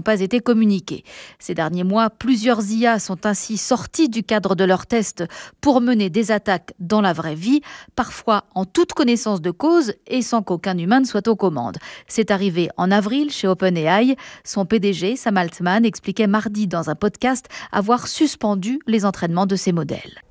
pas été communiqués. Ces derniers mois, plusieurs IA sont ainsi sortis du cadre de leurs tests pour mener des attaques dans la vraie vie, parfois en toute connaissance de cause et sans qu'aucun humain ne soit aux commandes. C'est arrivé en avril chez OpenAI. Son PDG, Sam Altman, expliquait mardi dans un podcast avoir suspendu les entraînements de ces modèles.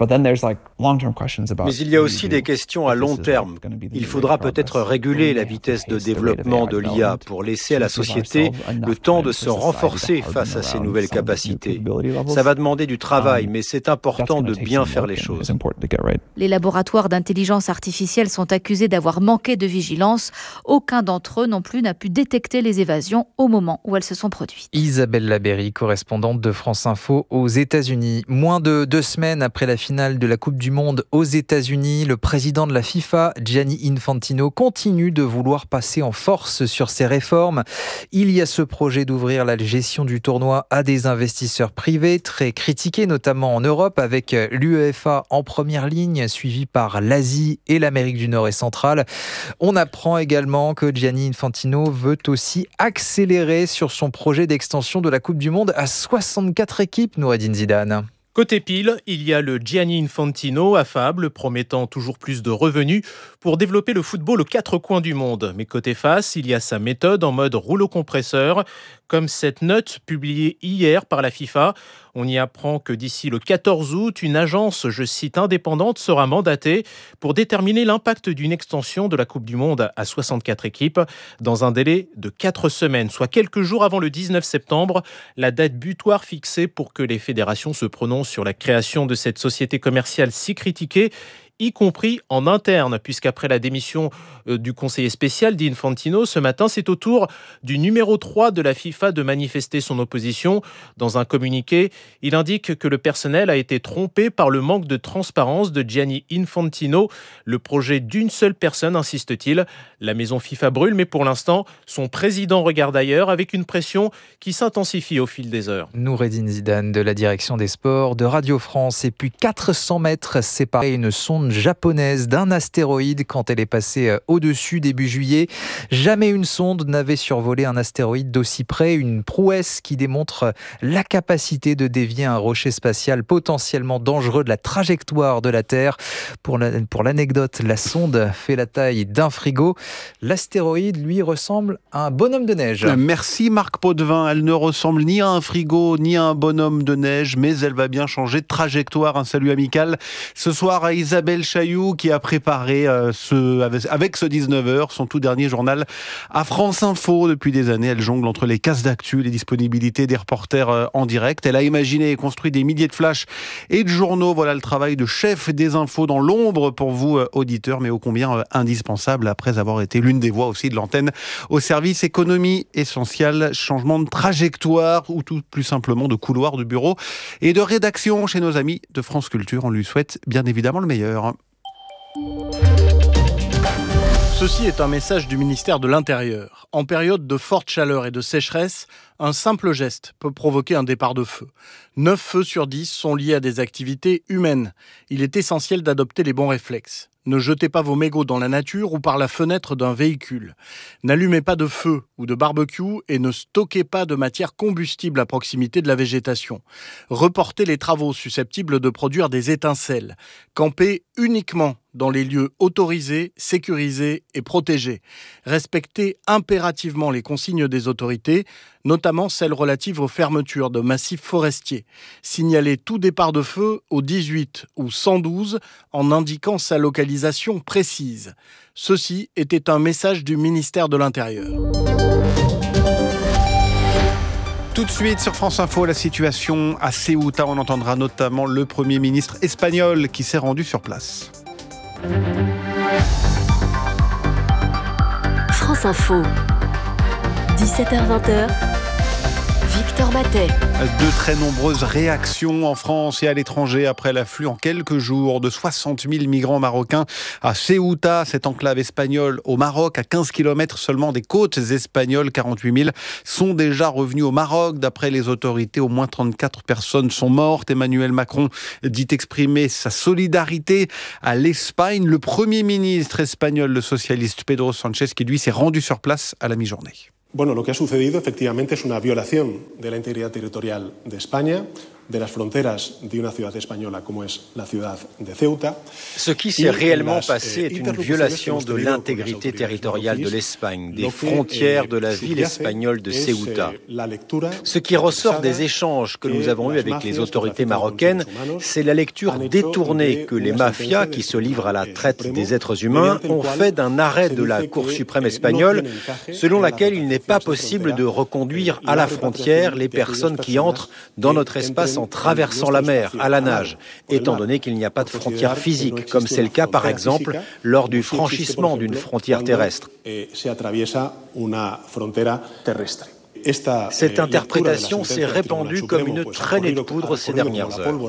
Mais il y a aussi des questions à long terme. Il faudra peut-être réguler la vitesse de développement de l'IA pour laisser à la société le temps de se renforcer face à ces nouvelles capacités. Ça va demander du travail, mais c'est important de bien faire les choses. Les laboratoires d'intelligence artificielle sont accusés d'avoir manqué de vigilance. Aucun d'entre eux non plus n'a pu détecter les évasions au moment où elles se sont produites. Isabelle Labéry, correspondante de France Info aux États-Unis. Moins de 2 semaines après la finale de la Coupe du Monde aux États-Unis, le président de la FIFA, Gianni Infantino, continue de vouloir passer en force sur ses réformes. Il y a ce projet d'ouvrir la gestion du tournoi à des investisseurs privés, très critiqué notamment en Europe, avec l'UEFA en première ligne, suivi par l'Asie et l'Amérique du Nord et centrale. On apprend également que Gianni Infantino veut aussi accélérer sur son projet d'extension de la Coupe du Monde à 64 équipes, Noureddine Zidane. Côté pile, il y a le Gianni Infantino, affable, promettant toujours plus de revenus pour développer le football aux 4 coins du monde. Mais côté face, il y a sa méthode en mode rouleau compresseur, comme cette note publiée hier par la FIFA. On y apprend que d'ici le 14 août, une agence, je cite, indépendante sera mandatée pour déterminer l'impact d'une extension de la Coupe du Monde à 64 équipes dans un délai de 4 semaines, soit quelques jours avant le 19 septembre, la date butoir fixée pour que les fédérations se prononcent sur la création de cette société commerciale si critiquée, y compris en interne, puisqu'après la démission du conseiller spécial d'Infantino, ce matin, c'est au tour du numéro 3 de la FIFA de manifester son opposition. Dans un communiqué, il indique que le personnel a été trompé par le manque de transparence de Gianni Infantino. Le projet d'une seule personne, insiste-t-il. La maison FIFA brûle, mais pour l'instant, son président regarde ailleurs avec une pression qui s'intensifie au fil des heures. Noureddine Zidane de la direction des sports de Radio France. Et puis 400 mètres séparés, une sonde japonaise d'un astéroïde quand elle est passée au-dessus début juillet. Jamais une sonde n'avait survolé un astéroïde d'aussi près, une prouesse qui démontre la capacité de dévier un rocher spatial potentiellement dangereux de la trajectoire de la Terre. Pour l'anecdote, la sonde fait la taille d'un frigo. L'astéroïde, lui, ressemble à un bonhomme de neige. Merci Marc Potvin. Elle ne ressemble ni à un frigo ni à un bonhomme de neige, mais elle va bien changer de trajectoire. Un salut amical ce soir à Isabelle Chailloux qui a préparé avec ce 19h son tout dernier journal à France Info. Depuis des années, elle jongle entre les cases d'actu, les disponibilités des reporters en direct. Elle a imaginé et construit des milliers de flashs et de journaux. Voilà le travail de chef des infos dans l'ombre pour vous, auditeurs, mais ô combien indispensable après avoir été l'une des voix aussi de l'antenne au service économie essentielle, changement de trajectoire ou tout plus simplement de couloir de bureau et de rédaction chez nos amis de France Culture. On lui souhaite bien évidemment le meilleur. Ceci est un message du ministère de l'Intérieur. En période de forte chaleur et de sécheresse, un simple geste peut provoquer un départ de feu. 9 feux sur 10 sont liés à des activités humaines. Il est essentiel d'adopter les bons réflexes. Ne jetez pas vos mégots dans la nature ou par la fenêtre d'un véhicule. N'allumez pas de feu ou de barbecue et ne stockez pas de matière combustible à proximité de la végétation. Reportez les travaux susceptibles de produire des étincelles. Campez uniquement dans les lieux autorisés, sécurisés et protégés. Respectez impérativement les consignes des autorités, notamment celles relatives aux fermetures de massifs forestiers. Signalez tout départ de feu au 18 ou 112 en indiquant sa localisation précise. Ceci était un message du ministère de l'Intérieur. Tout de suite sur France Info, la situation à Ceuta. On entendra notamment le Premier ministre espagnol qui s'est rendu sur place. France Info, 17h-20h, Victor Matet. De très nombreuses réactions en France et à l'étranger après l'afflux en quelques jours de 60 000 migrants marocains à Ceuta, cette enclave espagnole au Maroc, à 15 km seulement des côtes espagnoles. 48 000 sont déjà revenus au Maroc. D'après les autorités, au moins 34 personnes sont mortes. Emmanuel Macron dit exprimer sa solidarité à l'Espagne. Le Premier ministre espagnol, le socialiste Pedro Sánchez, qui lui s'est rendu sur place à la mi-journée. Bueno, lo que ha sucedido efectivamente es una violación de la integridad territorial de España, de las fronteras de una ciudad española como es la ciudad de Ceuta. Ce qui s'est réellement passé est une violation de l'intégrité territoriale de l'Espagne, des frontières de la ville espagnole de Ceuta. Ce qui ressort des échanges que nous avons eus avec les autorités marocaines, c'est la lecture détournée que les mafias qui se livrent à la traite des êtres humains ont fait d'un arrêt de la Cour suprême espagnole, selon laquelle il n'est pas possible de reconduire à la frontière les personnes qui entrent dans notre espace en traversant la mer à la nage, étant donné qu'il n'y a pas de frontière physique, comme c'est le cas par exemple lors du franchissement d'une frontière terrestre. Cette interprétation s'est répandue comme une traînée de poudre ces dernières heures.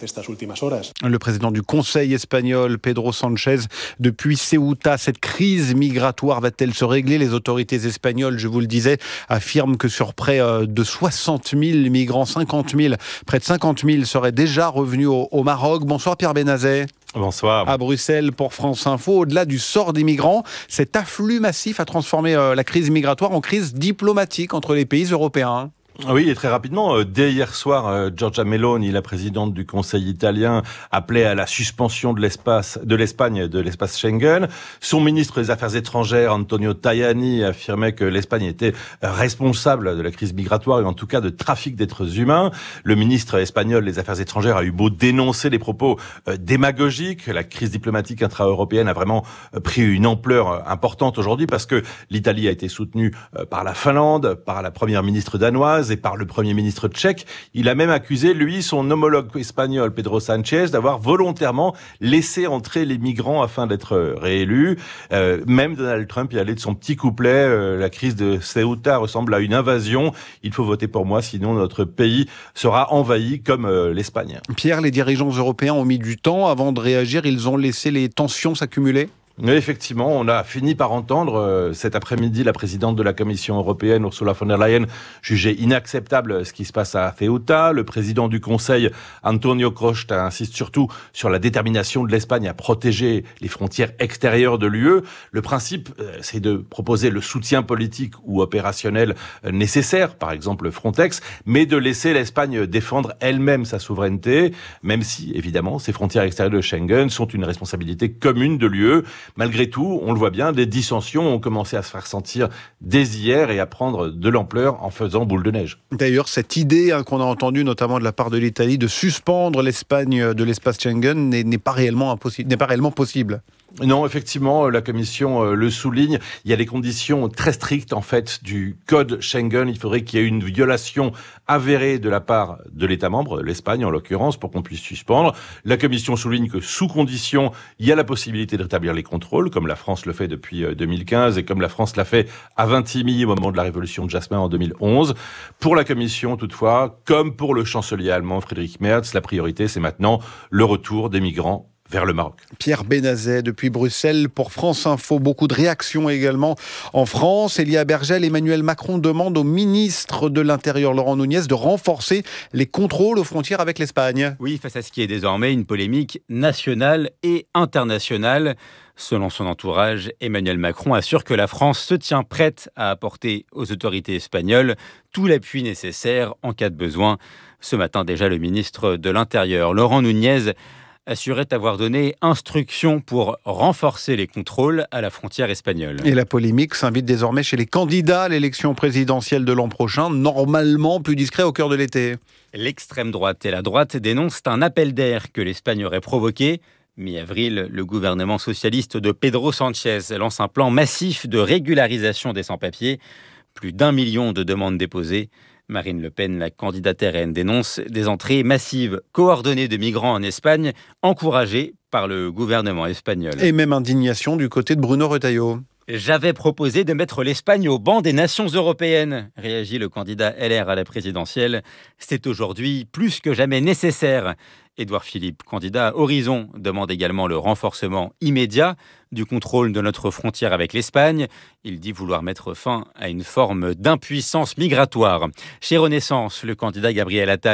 Le président du Conseil espagnol, Pedro Sánchez, depuis Ceuta, cette crise migratoire va-t-elle se régler ? Les autorités espagnoles, je vous le disais, affirment que sur près de 60 000 migrants, près de 50 000 seraient déjà revenus au Maroc. Bonsoir Pierre Benazet. Bonsoir. À Bruxelles pour France Info, au-delà du sort des migrants, cet afflux massif a transformé la crise migratoire en crise diplomatique entre les pays européens. Oui, et très rapidement, dès hier soir, Giorgia Meloni, la présidente du Conseil italien, appelait à la suspension de l'Espagne, de l'espace Schengen. Son ministre des Affaires étrangères, Antonio Tajani, affirmait que l'Espagne était responsable de la crise migratoire et en tout cas de trafic d'êtres humains. Le ministre espagnol des Affaires étrangères a eu beau dénoncer les propos démagogiques. La crise diplomatique intra-européenne a vraiment pris une ampleur importante aujourd'hui parce que l'Italie a été soutenue par la Finlande, par la première ministre danoise, et par le Premier ministre tchèque. Il a même accusé, lui, son homologue espagnol, Pedro Sánchez, d'avoir volontairement laissé entrer les migrants afin d'être réélu. Même Donald Trump y allait de son petit couplet. La crise de Ceuta ressemble à une invasion. Il faut voter pour moi, sinon notre pays sera envahi comme l'Espagne. Pierre, les dirigeants européens ont mis du temps avant de réagir. Ils ont laissé les tensions s'accumuler ? Mais effectivement, on a fini par entendre cet après-midi la présidente de la Commission européenne, Ursula von der Leyen, juger inacceptable ce qui se passe à Ceuta. Le président du Conseil, Antonio Costa, insiste surtout sur la détermination de l'Espagne à protéger les frontières extérieures de l'UE. Le principe, c'est de proposer le soutien politique ou opérationnel nécessaire, par exemple Frontex, mais de laisser l'Espagne défendre elle-même sa souveraineté, même si, évidemment, ces frontières extérieures de Schengen sont une responsabilité commune de l'UE. Malgré tout, on le voit bien, des dissensions ont commencé à se faire sentir dès hier et à prendre de l'ampleur en faisant boule de neige. D'ailleurs, cette idée qu'on a entendue notamment de la part de l'Italie de suspendre l'Espagne de l'espace Schengen n'est pas réellement possible. Non, effectivement, la Commission le souligne. Il y a des conditions très strictes, en fait, du code Schengen. Il faudrait qu'il y ait une violation avérée de la part de l'État membre, l'Espagne en l'occurrence, pour qu'on puisse suspendre. La Commission souligne que sous condition, il y a la possibilité de rétablir les contrôles, comme la France le fait depuis 2015 et comme la France l'a fait à Vintimille au moment de la révolution de Jasmin en 2011. Pour la Commission, toutefois, comme pour le chancelier allemand Friedrich Merz, la priorité, c'est maintenant le retour des migrants vers le Maroc. Pierre Benazet depuis Bruxelles pour France Info. Beaucoup de réactions également en France. Elia Bergel, Emmanuel Macron demande au ministre de l'Intérieur Laurent Nunez de renforcer les contrôles aux frontières avec l'Espagne. Oui, face à ce qui est désormais une polémique nationale et internationale. Selon son entourage, Emmanuel Macron assure que la France se tient prête à apporter aux autorités espagnoles tout l'appui nécessaire en cas de besoin. Ce matin déjà, le ministre de l'Intérieur, Laurent Nunez, assurait avoir donné instruction pour renforcer les contrôles à la frontière espagnole. Et la polémique s'invite désormais chez les candidats à l'élection présidentielle de l'an prochain, normalement plus discret au cœur de l'été. L'extrême droite et la droite dénoncent un appel d'air que l'Espagne aurait provoqué. Mi-avril, le gouvernement socialiste de Pedro Sánchez lance un plan massif de régularisation des sans-papiers. Plus d'1 million de demandes déposées. Marine Le Pen, la candidate RN, dénonce des entrées massives coordonnées de migrants en Espagne, encouragées par le gouvernement espagnol. Et même indignation du côté de Bruno Retailleau. J'avais proposé de mettre l'Espagne au banc des nations européennes, réagit le candidat LR à la présidentielle. C'est aujourd'hui plus que jamais nécessaire. Édouard Philippe, candidat à Horizon, demande également le renforcement immédiat du contrôle de notre frontière avec l'Espagne. Il dit vouloir mettre fin à une forme d'impuissance migratoire. Chez Renaissance, le candidat Gabriel Attal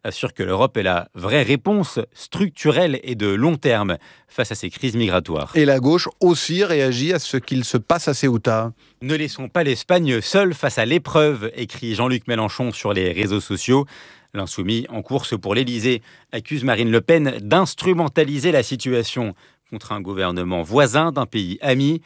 assure que l'Europe est la vraie réponse structurelle et de long terme face à ces crises migratoires. Et la gauche aussi réagit à ce qu'il se passe à Ceuta. Ne laissons pas l'Espagne seule face à l'épreuve, écrit Jean-Luc Mélenchon sur les réseaux sociaux. L'insoumis en course pour l'Élysée accuse Marine Le Pen d'instrumentaliser la situation contre un gouvernement voisin d'un pays ami.